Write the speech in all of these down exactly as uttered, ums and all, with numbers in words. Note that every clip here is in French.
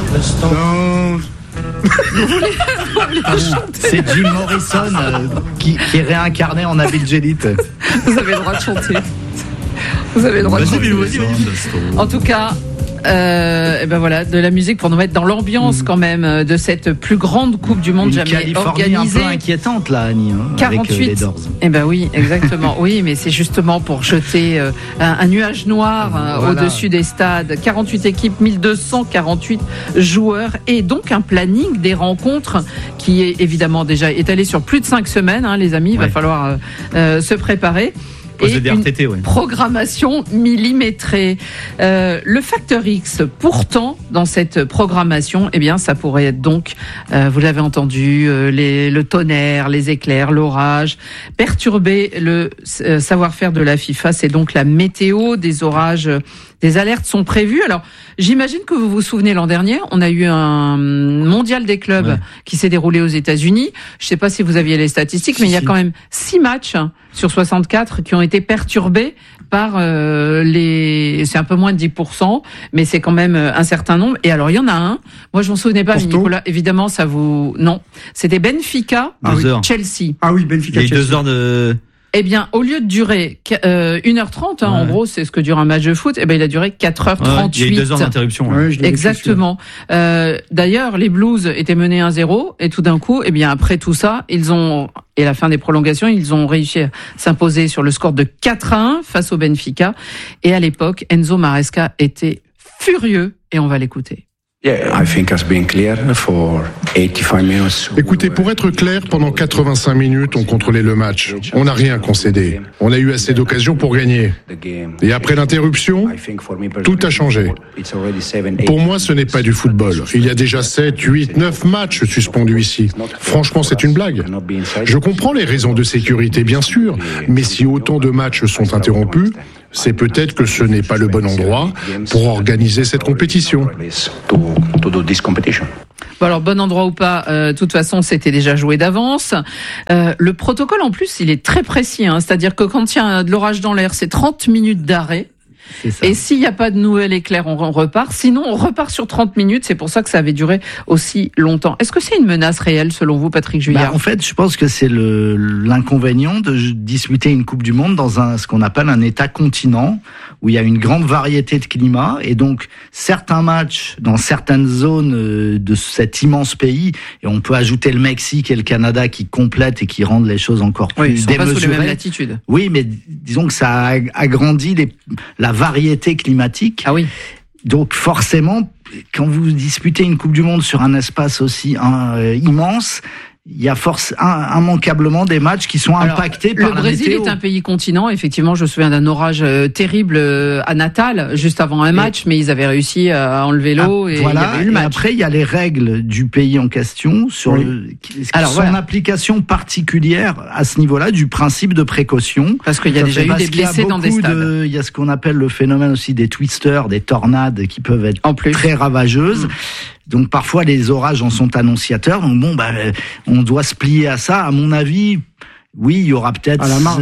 Non. C'est Jim Morrison euh, qui, qui est réincarné en Nabil Djellit. Vous avez le droit de chanter. Vous avez le droit de chanter. En tout cas, euh, et ben voilà, de la musique pour nous mettre dans l'ambiance mmh. quand même de cette plus grande Coupe du Monde Une jamais Californie organisée. Un peu inquiétante là, Annie, hein, quarante-huit. Avec euh, les Doors. Eh ben oui, exactement. Oui, mais c'est justement pour jeter euh, un, un nuage noir euh, voilà. au-dessus des stades. quarante-huit équipes, mille deux cent quarante-huit joueurs et donc un planning des rencontres qui est évidemment déjà étalé sur plus de cinq semaines. Hein, les amis, il ouais. va falloir euh, euh, se préparer. Et une R T T, ouais. programmation millimétrée. Euh, le facteur X, pourtant, dans cette programmation, eh bien, ça pourrait être donc, euh, vous l'avez entendu, euh, les, le tonnerre, les éclairs, l'orage, perturber le euh, savoir-faire de la FIFA. C'est donc la météo, des orages, euh, des alertes sont prévues. Alors, j'imagine que vous vous souvenez l'an dernier, on a eu un mondial des clubs ouais. qui s'est déroulé aux États-Unis. Je ne sais pas si vous aviez les statistiques, si, mais il y a quand même six matchs sur soixante-quatre qui ont été perturbés par euh, les... C'est un peu moins de dix pour cent, mais c'est quand même un certain nombre. Et alors, il y en a un. Moi, je m'en souvenais pas, mais Nicolas, évidemment, ça vous... Non. C'était Benfica, ah, oui. Chelsea. Ah oui, Benfica, Chelsea. Il y a eu deux heures de... Eh bien, au lieu de durer euh, une heure trente, hein, ouais. en gros, c'est ce que dure un match de foot, eh bien, il a duré quatre heures trente-huit. Ouais, il y a eu deux heures d'interruption. Ouais. Ouais, exactement. Euh, d'ailleurs, les Blues étaient menés un zéro, et tout d'un coup, eh bien, après tout ça, ils ont, et la fin des prolongations, ils ont réussi à s'imposer sur le score de quatre à un face au Benfica. Et à l'époque, Enzo Maresca était furieux, et on va l'écouter. Écoutez, pour être clair, pendant quatre-vingt-cinq minutes, on contrôlait le match. On n'a rien concédé. On a eu assez d'occasions pour gagner. Et après l'interruption, tout a changé. Pour moi, ce n'est pas du football. Il y a déjà sept, huit, neuf matchs suspendus ici. Franchement, c'est une blague. Je comprends les raisons de sécurité, bien sûr, mais si autant de matchs sont interrompus, c'est peut-être que ce n'est pas le bon endroit pour organiser cette compétition. Bon alors, bon endroit ou pas, euh, de toute façon, c'était déjà joué d'avance. Euh, le protocole, en plus, il est très précis. Hein, c'est-à-dire que quand il y a de l'orage dans l'air, c'est trente minutes d'arrêt. Et s'il n'y a pas de nouvel éclair, on repart. Sinon, on repart sur trente minutes. C'est pour ça que ça avait duré aussi longtemps. Est-ce que c'est une menace réelle, selon vous, Patrick Juillard ? Bah, en fait, je pense que c'est le, l'inconvénient de disputer une Coupe du Monde dans un, ce qu'on appelle un État-continent, où il y a une grande variété de climats. Et donc, certains matchs dans certaines zones de cet immense pays, et on peut ajouter le Mexique et le Canada qui complètent et qui rendent les choses encore plus oui, ils sont démesurées. pas sous les mêmes latitudes. Oui, mais disons que ça a agrandi les, la variété climatique. Ah oui. Donc forcément, quand vous disputez une Coupe du Monde sur un espace aussi euh, immense, il y a force, un, immanquablement des matchs qui sont Alors, impactés par la météo. Le Brésil est un pays continent. Effectivement, je me souviens d'un orage euh, terrible euh, à Natal, juste avant un match, et mais ils avaient réussi à enlever l'eau ah, et voilà, il y avait eu le match. Et après, il y a les règles du pays en question sur oui. le, Alors, son voilà. application particulière à ce niveau-là du principe de précaution. Parce qu'il y a Ça déjà eu des blessés dans des stades. De, il y a ce qu'on appelle le phénomène aussi des twisters, des tornades qui peuvent être en plus. très ravageuses. Mmh. Donc parfois les orages en sont annonciateurs. Donc bon, bah, on doit se plier à ça. À mon avis, oui, il y aura peut-être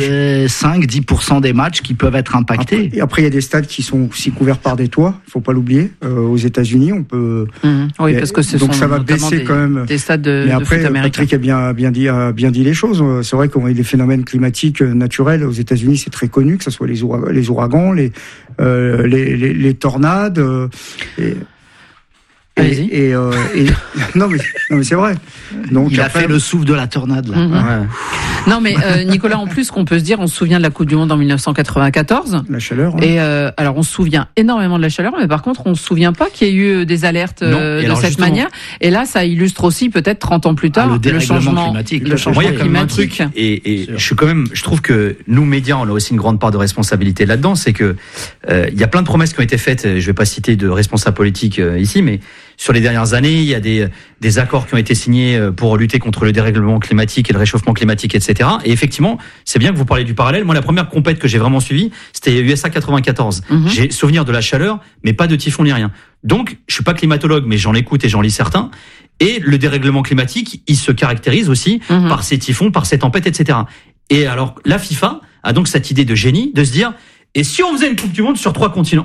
cinq à dix pour cent des matchs qui peuvent être impactés. Après, et après, il y a des stades qui sont aussi couverts par des toits. Il faut pas l'oublier. Euh, aux États-Unis, on peut. Mmh. Oui, parce que ce donc sont ça va baisser des, quand même. Des stades de, Mais après, de foot américain. Patrick a bien, bien dit, a bien dit les choses. C'est vrai qu'on a des phénomènes climatiques naturels aux États-Unis, c'est très connu, que ce soit les ouragans, les ouragans, les, euh, les, les, les tornades. Euh, et, Allez-y. Et, et, euh, et non mais non mais c'est vrai. Donc il après, a fait le souffle de la tornade là. Mm-hmm. Ouais. Non mais euh, Nicolas, en plus, qu'on peut se dire, on se souvient de la Coupe du Monde en dix-neuf cent quatre-vingt-quatorze. La chaleur. Hein. Et euh, alors on se souvient énormément de la chaleur, mais par contre on se souvient pas qu'il y ait eu des alertes euh, de cette manière. Et là, ça illustre aussi peut-être trente ans plus tard ah, le, le changement climatique. Le changement Moi, il y a climatique. Un truc, et, et je suis quand même, je trouve que nous médias, on a aussi une grande part de responsabilité là-dedans. C'est que euh, il y a plein de promesses qui ont été faites. Je vais pas citer de responsables politiques euh, ici, mais sur les dernières années, il y a des, des accords qui ont été signés pour lutter contre le dérèglement climatique et le réchauffement climatique, et cetera. Et effectivement, c'est bien que vous parlez du parallèle. Moi, la première compète que j'ai vraiment suivie, c'était U S A quatre-vingt-quatorze. Mm-hmm. J'ai souvenir de la chaleur, mais pas de typhon ni rien. Donc, je suis pas climatologue, mais j'en écoute et j'en lis certains. Et le dérèglement climatique, il se caractérise aussi mm-hmm. par ces typhons, par ces tempêtes, et cetera. Et alors, la FIFA a donc cette idée de génie de se dire, et si on faisait une Coupe du Monde sur trois continents,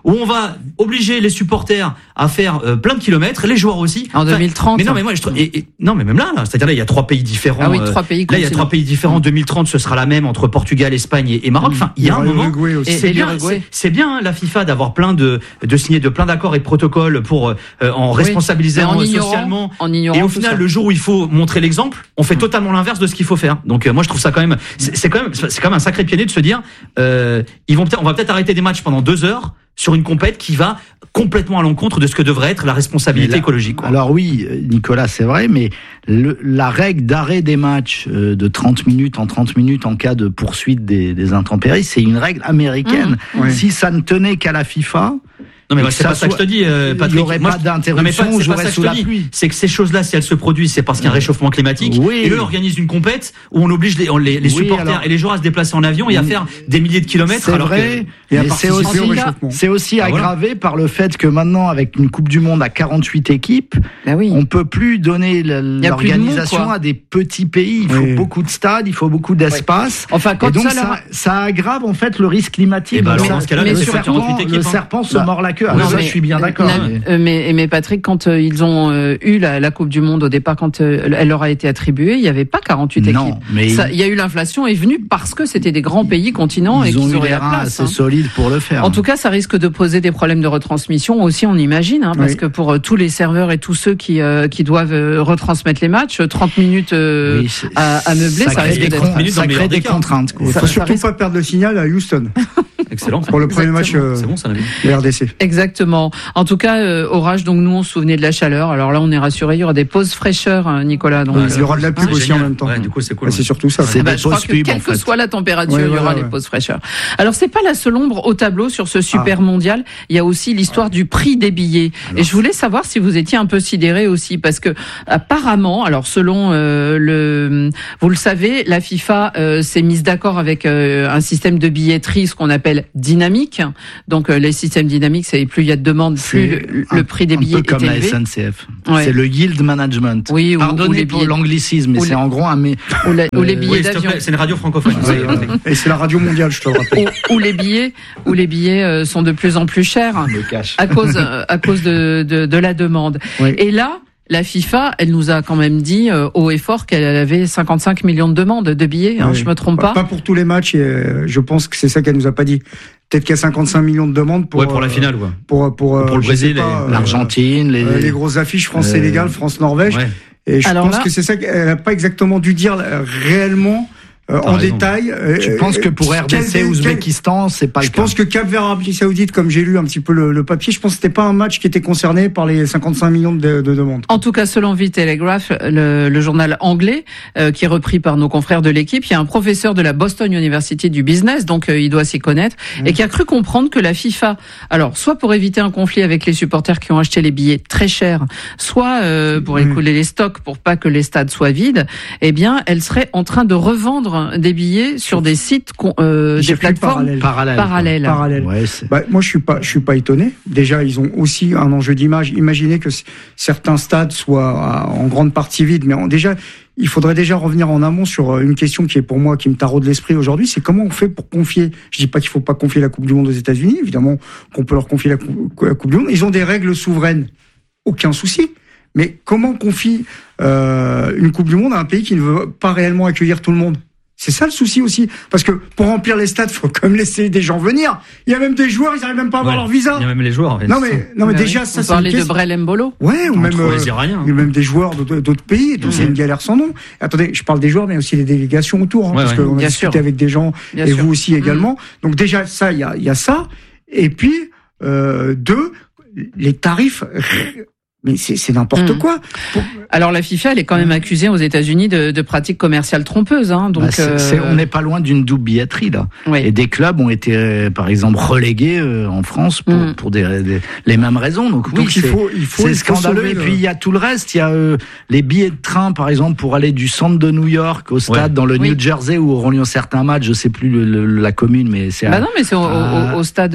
où on va obliger les supporters à faire euh, plein de kilomètres, les joueurs aussi. En deux mille trente. Mais non, mais moi, je trouve, et, et, non, mais même là, là, c'est-à-dire là, il y a trois pays différents. Ah oui, trois pays. Là, il y a trois pays différents. deux mille trente, ce sera la même entre Portugal, Espagne et, et Maroc. Enfin, il y a un moment. Et, c'est et bien, c'est, c'est bien hein, la FIFA d'avoir plein de de signer de plein d'accords et de protocoles pour euh, en oui. responsabiliser en ignorant, socialement. En ignorant et au final, ça. le jour où il faut montrer l'exemple, on fait mmh. totalement l'inverse de ce qu'il faut faire. Donc euh, moi, je trouve ça quand même, c'est, c'est quand même, c'est quand même un sacré pied de se dire, euh, ils vont peut-être, on va peut-être arrêter des matchs pendant deux heures sur une compète qui va complètement à l'encontre de ce que devrait être la responsabilité là, écologique. Quoi. Alors oui, Nicolas, c'est vrai, mais le, la règle d'arrêt des matchs euh, de trente minutes en trente minutes en cas de poursuite des, des intempéries, c'est une règle américaine. Mmh, oui. Si ça ne tenait qu'à la FIFA... Non mais moi, c'est pas ça que je te dis, euh, Patrick. Il n'y aurait moi, pas d'interruption, non, mais pas, j'aurais sous la pluie. C'est que ces choses-là, si elles se produisent, c'est parce qu'il y a un réchauffement climatique. Oui. Et eux organisent une compète où on oblige les, les, les oui, supporters alors, et les joueurs à se déplacer en avion et à faire des milliers de kilomètres. C'est alors vrai. Que, et et c'est aussi, c'est aussi ah, aggravé voilà. par le fait que maintenant, avec une Coupe du Monde à quarante-huit équipes, bah oui. on peut plus donner l'organisation monde, à des petits pays. Il faut oui. beaucoup de stades, il faut beaucoup d'espace. Oui. Enfin, quand et donc ça, ça, ça aggrave en fait le risque climatique. Et bah, alors, dans ce cas-là, le serpent, le serpent se mord la queue. Alors ça, je suis bien d'accord. Mais, mais, mais Patrick, quand euh, ils ont euh, eu la, la Coupe du Monde au départ, quand euh, elle leur a été attribuée, il n'y avait pas quarante-huit non, équipes. Mais ça, il y a eu l'inflation est venue parce que c'était des grands pays continents ils et qu'ils ont auraient eu la place. assez hein. solides pour le faire. En tout cas, ça risque de poser des problèmes de retransmission aussi, on imagine, hein, parce oui. que pour euh, tous les serveurs et tous ceux qui euh, qui doivent euh, retransmettre les matchs, trente minutes euh, oui, à, à meubler, ça, ça risque d'être ça crée des contraintes. Il faut surtout pas perdre le signal à Houston. Excellent. Pour le premier match, euh, c'est bon, ça, le R D C. Exactement. En tout cas, euh, orage. Donc nous, on se souvenait de la chaleur. Alors là, on est rassurés. Il y aura des pauses fraîcheur, hein, Nicolas. Donc ouais, il y aura de la pub ah, aussi génial. en même temps. Ouais, du coup, c'est cool. Ouais, c'est surtout ça. C'est bah, je crois que pub, quelle que fait. soit la température, ouais, il y aura ouais, les ouais. pauses fraîcheur. Alors c'est pas la seule ombre au tableau sur ce super ah. mondial. Il y a aussi l'histoire ah. du prix des billets. Alors. Et je voulais savoir si vous étiez un peu sidéré aussi, parce que apparemment, alors selon euh, le, vous le savez, la FIFA euh, s'est mise d'accord avec euh, un système de billetterie, ce qu'on appelle dynamique. Donc euh, les systèmes dynamiques, c'est plus il y a de demandes, plus le, le prix des billets est élevé. Un peu comme la S N C F. Ouais. C'est le yield management. Oui, pardonnez pour l'anglicisme, mais c'est en gros un mais ou, la, ou les billets oui, d'avion. C'est une radio francophone. Oui, oui. Et c'est la radio mondiale, je te le rappelle. Où, où les billets, où les billets euh, sont de plus en plus chers à cause euh, à cause de de, de la demande. Oui. Et là. La FIFA, elle nous a quand même dit euh, haut et fort qu'elle avait cinquante-cinq millions de demandes de billets, hein, oui. je me trompe pas. Pas pour tous les matchs, et, euh, je pense que c'est ça qu'elle nous a pas dit. Peut-être qu'il y a cinquante-cinq millions de demandes pour ouais, pour la finale, ouais. pour pour pour, pour le Brésil, pas, les... l'Argentine, les... les grosses affiches France-Sénégal, euh... France-Norvège. Ouais. Et je Alors pense là... que c'est ça qu'elle n'a pas exactement dû dire réellement. Euh, en raison. détail. Euh, je pense que pour R D C, quel, Ouzbékistan, c'est pas je le cas. Je pense que Cap-Vert, Arabie Saoudite, comme j'ai lu un petit peu le, le papier, je pense que c'était pas un match qui était concerné par les cinquante-cinq millions de, de demandes. En tout cas, selon The Telegraph, le, le journal anglais, euh, qui est repris par nos confrères de l'équipe, il y a un professeur de la Boston University du business, donc euh, il doit s'y connaître, mmh. et qui a cru comprendre que la FIFA, alors soit pour éviter un conflit avec les supporters qui ont acheté les billets très chers, soit euh, pour mmh. écouler les stocks pour pas que les stades soient vides, eh bien, elle serait en train de revendre des billets sur des sites, euh, des plateformes parallèles. parallèles. parallèles. Ouais, bah, moi, je suis pas, je suis pas étonné. Déjà, ils ont aussi un enjeu d'image. Imaginez que c- certains stades soient en grande partie vides, mais en, déjà, il faudrait déjà revenir en amont sur une question qui est pour moi qui me taraude l'esprit aujourd'hui. C'est comment on fait pour confier. Je dis pas qu'il faut pas confier la Coupe du Monde aux États-Unis. Évidemment, qu'on peut leur confier la, cou- la Coupe du Monde. Ils ont des règles souveraines. Aucun souci. Mais comment on confie euh, une Coupe du Monde à un pays qui ne veut pas réellement accueillir tout le monde? C'est ça le souci aussi, parce que pour remplir les stades, faut quand même laisser des gens venir. Il y a même des joueurs, ils n'arrivent même pas à avoir ouais, leur visa. Il y a même les joueurs. Non mais, non mais, mais déjà oui. ça. Vous c'est parlez de Brel Mbolo. Ouais, ou même euh, les Iraniens. Ou même des joueurs d'autres pays. Donc mmh. c'est une galère sans nom. Attendez, je parle des joueurs, mais aussi des délégations autour, hein, ouais, parce ouais. qu'on a Bien discuté sûr. avec des gens Bien et sûr. Vous aussi également. Mmh. Donc déjà ça, il y a, il y a ça. Et puis euh, deux, les tarifs. Mais c'est, c'est n'importe mmh. quoi. Pour... Alors la FIFA, elle est quand même accusée aux États-Unis de, de pratiques commerciales trompeuses. Hein, donc bah c'est, euh... c'est, on n'est pas loin d'une double billetterie là. Oui. Et des clubs ont été, euh, par exemple, relégués euh, en France pour, mmh. pour des, des les mêmes raisons. Donc, donc oui, il faut, il faut, c'est il faut scandaleux. Et le... puis il y a tout le reste. Il y a euh, les billets de train, par exemple, pour aller du centre de New York au stade ouais. dans le oui. New Jersey où auront lieu certains matchs. Je sais plus le, le, la commune, mais c'est. Bah à, non, mais c'est au, à... au, au stade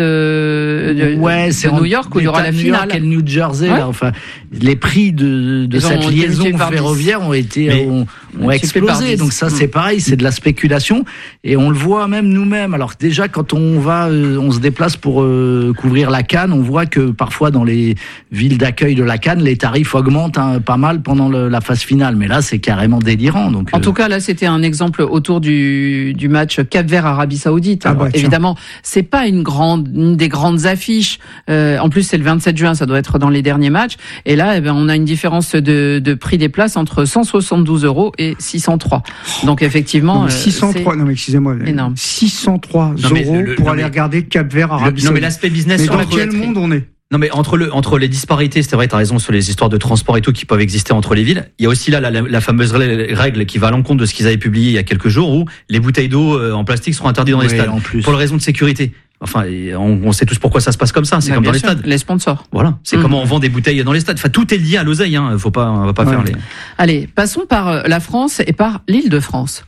de, ouais, c'est de New York où il y aura la New finale. York et le New Jersey. Ouais. Là, enfin, les prix de, de cette liaison ferroviaire ont été, mais, ont, ont explosé. Donc ça, c'est pareil, c'est de la spéculation. Et on le voit même nous-mêmes. Alors déjà, quand on va, euh, on se déplace pour euh, couvrir la CAN, on voit que parfois dans les villes d'accueil de la CAN, les tarifs augmentent hein, pas mal pendant le, la phase finale. Mais là, c'est carrément délirant. Donc, en euh... tout cas, là, c'était un exemple autour du, du match Cap-Vert-Arabie Saoudite. Ah bah, évidemment, c'est pas une grande, une des grandes affiches. Euh, en plus, c'est le vingt-sept juin, ça doit être dans les derniers matchs. Et là, eh ben, on a une différence de, de prix des places entre cent soixante-douze euros et six cent trois. Donc effectivement, non, six cent trois. C'est non mais excusez-moi. Énorme. six cent trois non, mais euros le, pour non, aller mais, regarder Cap-Vert-Arabie Saoudite. Non mais l'aspect business. Mais sur dans la quel monde on est? Non mais entre le entre les disparités, c'est vrai, t'as raison sur les histoires de transport et tout qui peuvent exister entre les villes. Il y a aussi là la, la, la fameuse règle qui va à l'encontre de ce qu'ils avaient publié il y a quelques jours où les bouteilles d'eau en plastique seront interdites dans les oui, stades en plus. pour les raisons de sécurité. Enfin, on, on sait tous pourquoi ça se passe comme ça. C'est bah, comme dans les sûr, stades. Les sponsors. Voilà. C'est mmh. comment on vend des bouteilles dans les stades. Enfin, tout est lié à l'oseille. Hein. Faut pas, on va pas ouais. faire les. Allez, passons par la France et par l'Île-de-France.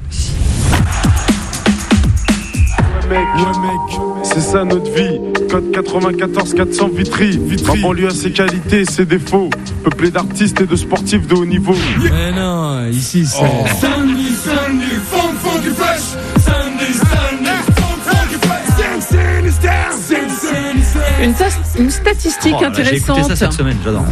Mec, ouais mec, c'est ça notre vie. Code quatre-vingt-quatorze quatre cents Vitry. Vitry. Ma banlieue a ses qualités et ses défauts. Peuplé d'artistes et de sportifs de haut niveau. Mais non, ici c'est. Oh. Sandy, Sandy, funk, funky fresh. Sandy, Sandy, funk, funky fresh. Sing, sing, sing, sing, sing. Une, tas- une statistique oh, là, intéressante. J'ai écouté ça cette semaine, j'adore.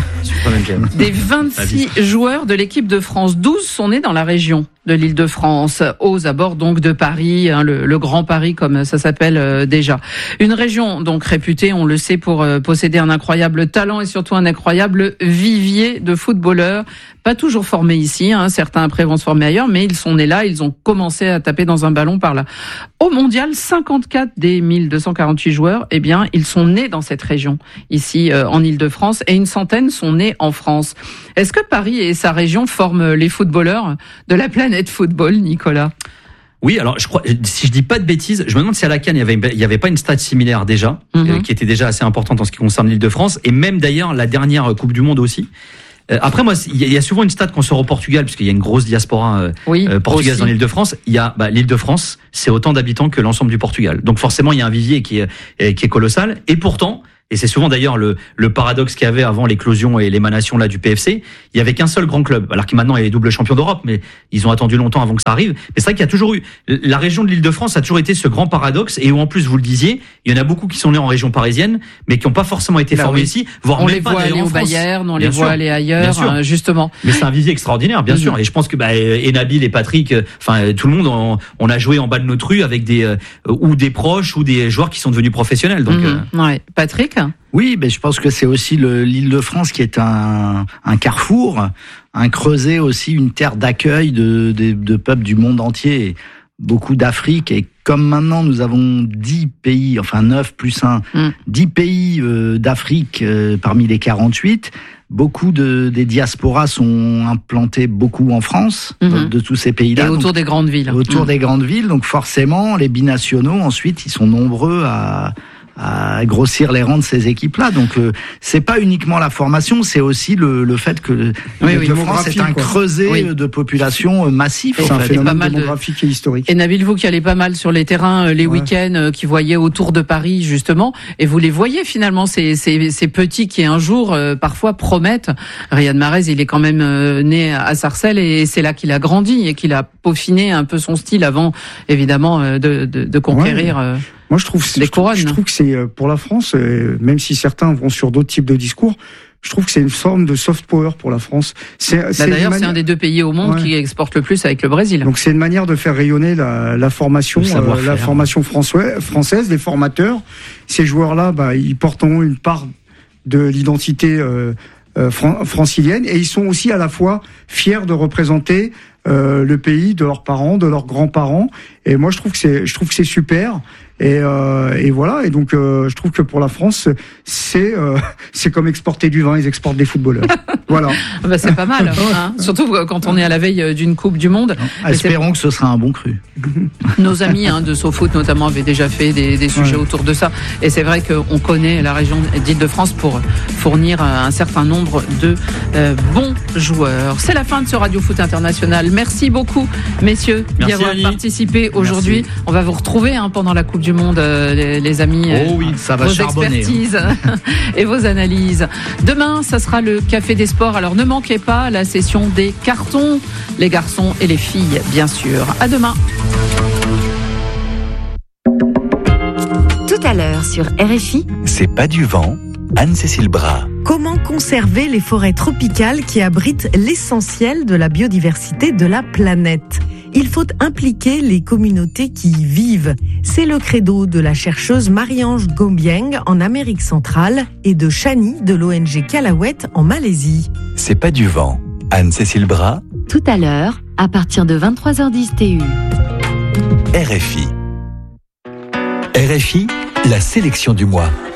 Des vingt-six joueurs de l'équipe de France, douze sont nés dans la région de l'Île-de-France, aux abords donc de Paris, hein, le, le Grand Paris comme ça s'appelle euh, déjà. Une région donc réputée, on le sait, pour euh, posséder un incroyable talent et surtout un incroyable vivier de footballeurs, pas toujours formés ici, hein, certains après vont se former ailleurs, mais ils sont nés là, ils ont commencé à taper dans un ballon par là. Au mondial, cinquante-quatre des mille deux cent quarante-huit joueurs, eh bien, ils sont nés dans cette région, ici euh, en Île-de-France, et une centaine sont nés en France. Est-ce que Paris et sa région forment les footballeurs de la planète football, Nicolas? Oui, alors je crois, si je dis pas de bêtises, je me demande si à la CAN il y avait, il y avait pas une stat similaire déjà, mm-hmm. euh, qui était déjà assez importante en ce qui concerne l'Île-de-France, et même d'ailleurs la dernière Coupe du Monde aussi. Euh, après moi, il y a souvent une stat qu'on sort au Portugal, puisqu'il y a une grosse diaspora euh, oui, euh, portugaise aussi. Dans l'Île-de-France. Il y a bah, l'Île-de-France, c'est autant d'habitants que l'ensemble du Portugal. Donc forcément, il y a un vivier qui est, qui est colossal, et pourtant. Et c'est souvent d'ailleurs le, le paradoxe qu'il y avait avant l'éclosion et l'émanation là du P F C. Il y avait qu'un seul grand club, alors qu'il maintenant est double champion d'Europe, mais ils ont attendu longtemps avant que ça arrive. Mais c'est vrai qu'il y a toujours eu la région de l'Île-de-France a toujours été ce grand paradoxe, et où en plus vous le disiez, il y en a beaucoup qui sont nés en région parisienne, mais qui n'ont pas forcément été bah formés oui. ici, voire on même les pas voit aller en au France. Bayern, on bien les sûr. voit aller ailleurs, hein, justement. Mais c'est un vivier extraordinaire, bien mm-hmm. sûr. Et je pense que bah, et Nabil et Patrick, enfin tout le monde, on, on a joué en bas de notre rue avec des euh, ou des proches ou des joueurs qui sont devenus professionnels. Donc, mm-hmm. euh... ouais. Patrick. Oui, mais je pense que c'est aussi le, l'Île-de-France qui est un, un carrefour, un creuset aussi, une terre d'accueil de, de, de peuples du monde entier, beaucoup d'Afrique. Et comme maintenant nous avons dix pays, enfin neuf plus un, mm. dix pays euh, d'Afrique euh, parmi les quarante-huit, beaucoup de, des diasporas sont implantés beaucoup en France, mm-hmm. de, de tous ces pays-là. Et autour donc, des grandes villes. Autour mm. des grandes villes, donc forcément, les binationaux, ensuite, ils sont nombreux à... à grossir les rangs de ces équipes-là. Donc, euh, c'est pas uniquement la formation, c'est aussi le, le fait que le oui, oui, France est un quoi. creuset oui. de population massif. C'est un fait. phénomène démographique de... et historique. Et Nabil, vous qui allez pas mal sur les terrains les ouais. week-ends, qui voyez autour de Paris justement, et vous les voyez finalement ces, ces, ces petits qui un jour euh, parfois promettent. Riyad Mahrez, il est quand même euh, né à Sarcelles et c'est là qu'il a grandi et qu'il a peaufiné un peu son style avant évidemment euh, de, de, de conquérir. Ouais. Euh, Moi, je trouve, des couronnes. Je trouve que c'est pour la France, même si certains vont sur d'autres types de discours, je trouve que c'est une forme de soft power pour la France. C'est, bah c'est d'ailleurs, manière... c'est un des deux pays au monde ouais. qui exporte le plus avec le Brésil. Donc c'est une manière de faire rayonner la, la formation, euh, la formation française, française, les formateurs. Ces joueurs-là, bah, ils portent une part de l'identité euh, euh, fran- francilienne et ils sont aussi à la fois fiers de représenter euh, le pays de leurs parents, de leurs grands-parents. Et moi, je trouve que c'est, je trouve que c'est super. Et, euh, et voilà. Et donc, euh, je trouve que pour la France, c'est euh, c'est comme exporter du vin. Ils exportent des footballeurs. Voilà. Bah, c'est pas mal. Hein. Surtout quand on est à la veille d'une Coupe du Monde. Non, espérons que ce sera un bon cru. Nos amis hein, de SoFoot notamment avaient déjà fait des, des sujets ouais. autour de ça. Et c'est vrai qu'on connaît la région d'Île-de-France pour fournir un certain nombre de euh, bons joueurs. C'est la fin de ce Radio Foot International. Merci beaucoup, messieurs, d'y avoir participé. aujourd'hui. Merci. On va vous retrouver hein, pendant la Coupe du Monde, euh, les, les amis. Oh oui, ça va vos charbonner. expertises et vos analyses. Demain, ça sera le Café des Sports. Alors ne manquez pas la session des cartons, les garçons et les filles, bien sûr. À demain. Tout à l'heure sur R F I. C'est pas du vent. Anne-Cécile Bras. Comment conserver les forêts tropicales qui abritent l'essentiel de la biodiversité de la planète ? Il faut impliquer les communautés qui y vivent. C'est le credo de la chercheuse Marie-Ange Gombieng en Amérique centrale et de Chani de l'O N G Kalawet en Malaisie. C'est pas du vent. Anne-Cécile Bras. Tout à l'heure, à partir de vingt-trois heures dix T U. R F I. R F I, la sélection du mois.